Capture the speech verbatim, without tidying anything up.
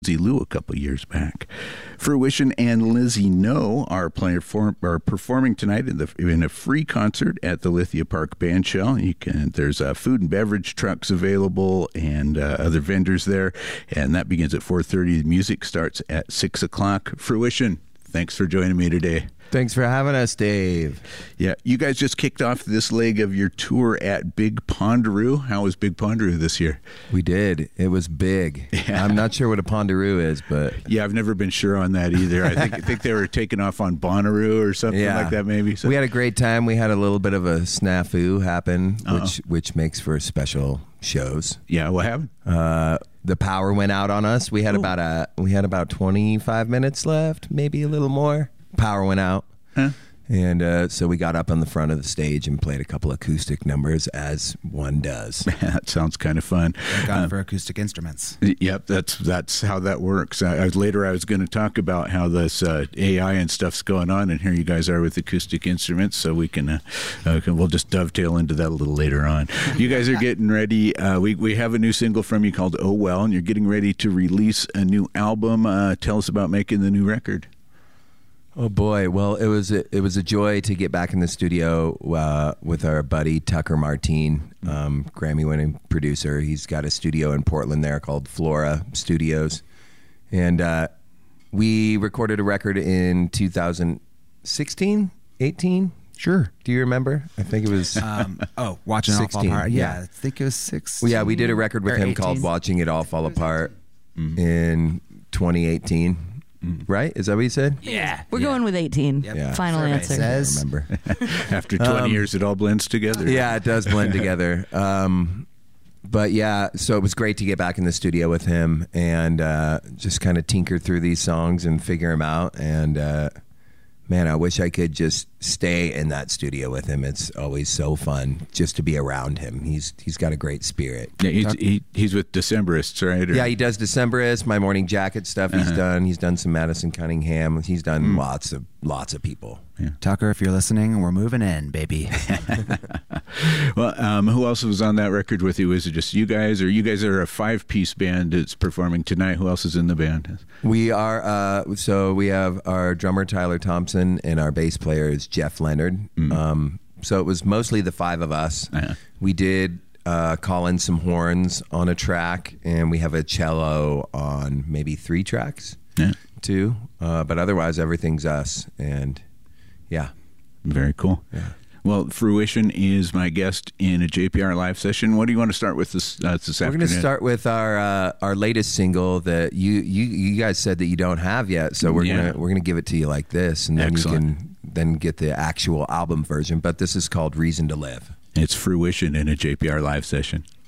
Lizzie Lou a couple years back. Fruition and Lizzie No are playing for, are performing tonight in the in a free concert at the Lithia Park Bandshell. You can there's uh, food and beverage trucks available and uh, other vendors there, and that begins at four thirty. The music starts at six o'clock. Fruition, thanks for joining me today. Thanks for having us, Dave. Yeah, you guys just kicked off this leg of your tour at Big Pondaroo. How was Big Pondaroo this year? We did. It was big. Yeah. I'm not sure what a Pondaroo is, but... Yeah, I've never been sure on that either. I think I think they were taking off on Bonnaroo or something yeah. like that maybe. So. We had a great time. We had a little bit of a snafu happen, Uh-oh. which which makes for special shows. Yeah, what happened? Uh, the power went out on us. We had Ooh. about a we had about twenty-five minutes left, maybe a little more. Power went out, huh? and uh, so we got up on the front of the stage and played a couple acoustic numbers, as one does. That sounds kind of fun. Thank God um, for acoustic instruments. Yep, that's that's how that works. I, I was, later, I was going to talk about how this uh, A I and stuff's going on, and here you guys are with acoustic instruments, so we can, uh, uh, can we'll just dovetail into that a little later on. You guys are getting ready. Uh, we we have a new single from you called "Oh Well," and you're getting ready to release a new album. Uh, tell us about making the new record. Oh boy! Well, it was a, it was a joy to get back in the studio uh, with our buddy Tucker Martine, um, Grammy-winning producer. He's got a studio in Portland there called Flora Studios, and uh, we recorded a record in two thousand sixteen, eighteen. Sure. Do you remember? I think it was. Um, oh, Watching It All Fall Apart. Yeah, yeah, I think it was six. Well, yeah, we did a record with him eighteen called Watching It All Fall Apart mm. in twenty eighteen. Right? Is that what you said? Yeah. We're yeah. going with eighteen. Yep. Yeah. Final Survey answer. Says. I remember. After twenty um, years, it all blends together. Yeah, it does blend together. Um, but yeah, so it was great to get back in the studio with him and uh, just kind of tinker through these songs and figure them out. And uh, man, I wish I could just stay in that studio with him. It's always so fun just to be around him. He's he's got a great spirit. Yeah, he's, he, he's with Decemberists, right? Or? Yeah, he does Decemberists, My Morning Jacket stuff. He's uh-huh. done. He's done some Madison Cunningham. He's done mm. lots of lots of people. Yeah. Tucker, if you're listening, we're moving in, baby. Well, um, who else was on that record with you? Is it just you guys, or you guys are a five-piece band that's performing tonight? Who else is in the band? We are. Uh, so we have our drummer Tyler Thompson and our bass player is Jeff Leonard. Mm. Um, so it was mostly the five of us. Uh-huh. We did uh, call in some horns on a track, and we have a cello on maybe three tracks, yeah. too. Uh, but otherwise, everything's us. And yeah. Very cool. Yeah. Well, Fruition is my guest in a J P R live session. What do you want to start with this uh, this We're afternoon? We're going to start with our uh, our latest single that you, you you guys said that you don't have yet. So we're yeah. gonna we're gonna give it to you like this, and then Excellent. you can then get the actual album version. But this is called "Reason to Live." It's Fruition in a J P R live session.